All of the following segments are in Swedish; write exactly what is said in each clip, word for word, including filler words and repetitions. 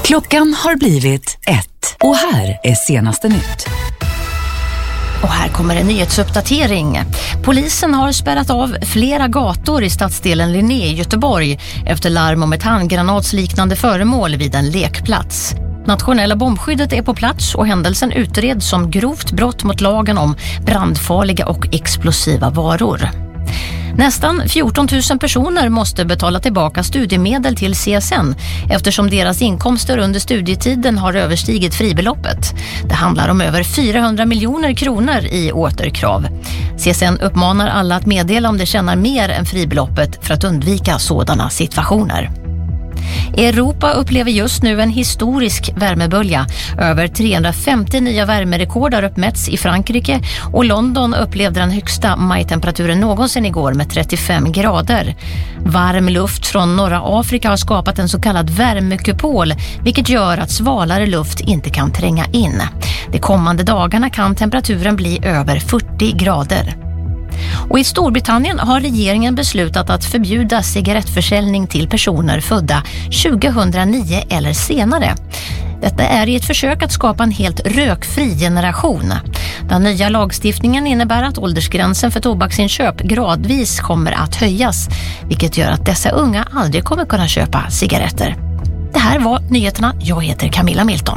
Klockan har blivit ett och här är senaste nytt. Och här kommer en nyhetsuppdatering. Polisen har spärrat av flera gator i stadsdelen Linné i Göteborg efter larm om ett handgranatsliknande föremål vid en lekplats. Nationella bombskyddet är på plats och händelsen utreds som grovt brott mot lagen om brandfarliga och explosiva varor. Nästan fjorton tusen personer måste betala tillbaka studiemedel till C S N eftersom deras inkomster under studietiden har överstigit fribeloppet. Det handlar om över fyrahundra miljoner kronor i återkrav. C S N uppmanar alla att meddela om de tjänar mer än fribeloppet för att undvika sådana situationer. Europa upplever just nu en historisk värmebölja. Över trehundrafemtio nya värmerekord har uppmätts i Frankrike och London upplevde den högsta majtemperaturen någonsin igår med trettiofem grader. Varm luft från norra Afrika har skapat en så kallad värmekupol, vilket gör att svalare luft inte kan tränga in. De kommande dagarna kan temperaturen bli över fyrtio grader. Och i Storbritannien har regeringen beslutat att förbjuda cigarettförsäljning till personer födda tjugohundranio eller senare. Detta är i ett försök att skapa en helt rökfri generation. Den nya lagstiftningen innebär att åldersgränsen för tobaksinköp gradvis kommer att höjas, vilket gör att dessa unga aldrig kommer kunna köpa cigaretter. Det här var nyheterna. Jag heter Camilla Milton.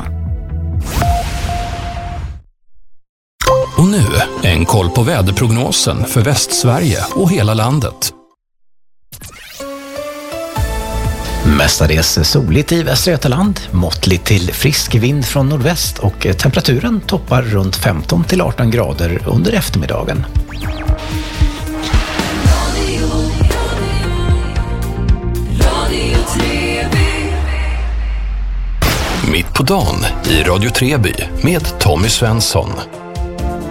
Och nu en koll på väderprognosen för Västsverige och hela landet. Mestadels soligt i Västra Götaland, måttligt till frisk vind från nordväst och temperaturen toppar runt femton till arton grader under eftermiddagen. Mitt på dagen i Radio Treby med Tommy Svensson.